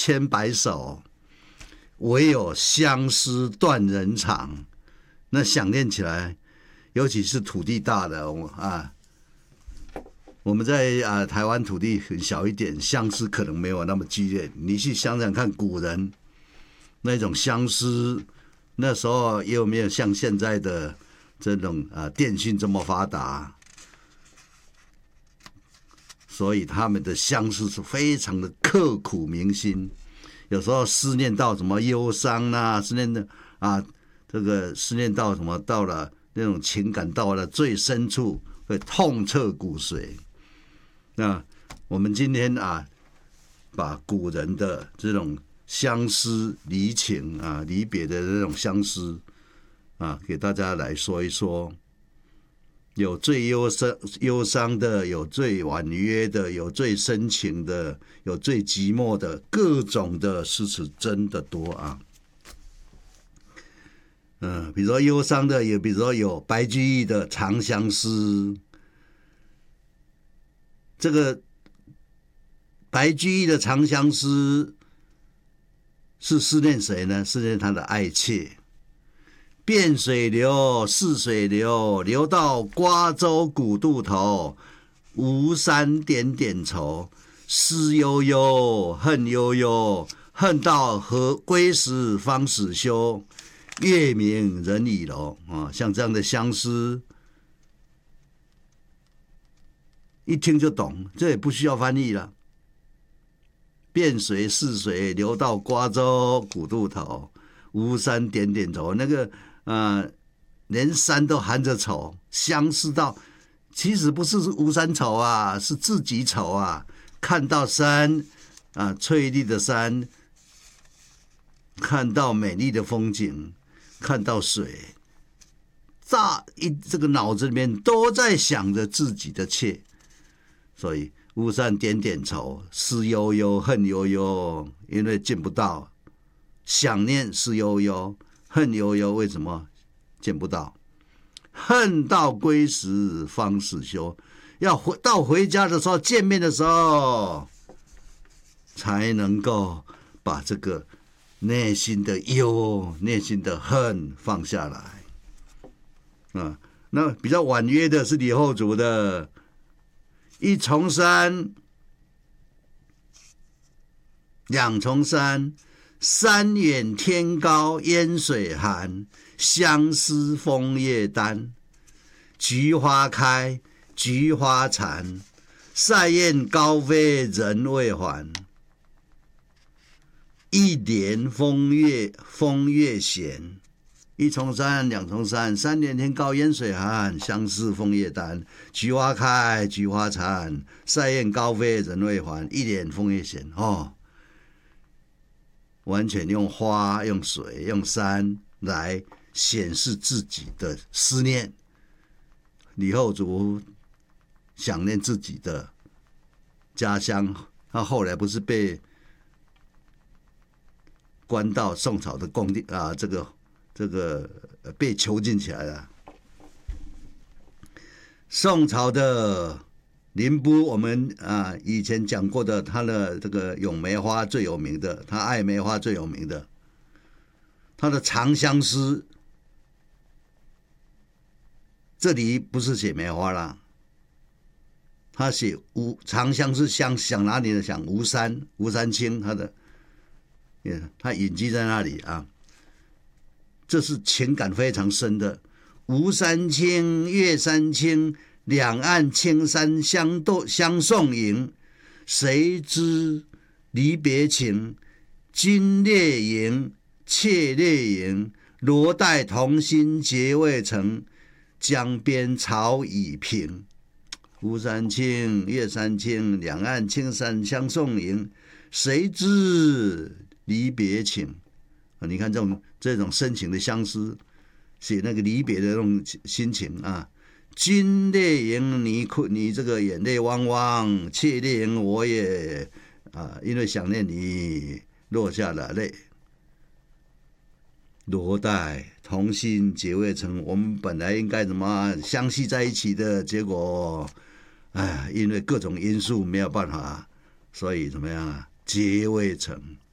千百首，唯有相思断人肠。那想念起来，尤其是土地大的啊，我们在台湾土地很小一点，相思可能没有那么激烈。你去想想看，古人那种相思，那时候也有没有像现在的这种电讯这么发达？所以他们的相思是非常的刻骨铭心。有时候思念到什么忧伤啊，思念的这个思念到什么，到了那种情感到了最深处，会痛彻骨髓。那我们今天把古人的这种相思离情离别的这种相思给大家来说一说。有最忧伤的，有最婉约的，有最深情的，有最寂寞的，各种的诗词真的多啊。比如说忧伤的，也比如说有白居易的《长相思》。这个白居易的《长相思》是思念谁呢？思念他的爱妾。汴水流，泗水流，流到瓜洲古渡头。吴山点点愁，思悠悠，恨悠悠。恨到归时方始休，月明人已楼。像这样的相思，一听就懂，这也不需要翻译了。汴水泗水流到瓜洲古渡头，吴山点点愁。那个连山都含着愁，相思到其实不是吴山愁啊，是自己愁啊。看到山翠绿的山，看到美丽的风景，看到水，这个脑子里面都在想着自己的妾。所以吴山点点愁，思悠悠，恨悠悠，因为见不到，想念思悠悠，恨悠悠，为什么见不到？恨到归时方始休，要到回家的时候，见面的时候，才能够把这个内心的忧、内心的恨放下来。那比较婉约的是李后主的一重山，两重山，山远天高烟水寒，相思枫叶丹。菊花开，菊花残，塞雁高飞人未还。一帘风月闲，一重山，两重山，山远天高烟水寒，相思枫叶丹。菊花开，菊花残，塞雁高飞人未还。一帘风月闲。完全用花、用水、用山来显示自己的思念。李后主想念自己的家乡，他后来不是被关到宋朝的宫殿这个被囚禁起来了。宋朝的林逋，我们以前讲过的，他的这个咏梅花最有名的，他爱梅花最有名的，他的《长相思》，这里不是写梅花啦，他写长相思，想哪里呢？想吴山青，他隐居在那里啊，这是情感非常深的。吴山青，岳山青，两岸青山相送迎。谁知离别情，君猎影，妾猎影。罗带同心结未成，江边草已平。吴山青，岳山青，两岸青山相送迎。谁知离别情。你看这种深情的相思，写那个离别的那种心情啊。君猎影，你这个眼泪汪汪；妾猎影，我也因为想念你落下了泪。罗带同心结未成，我们本来应该怎么相系在一起的，结果因为各种因素没有办法，所以怎么样结未成。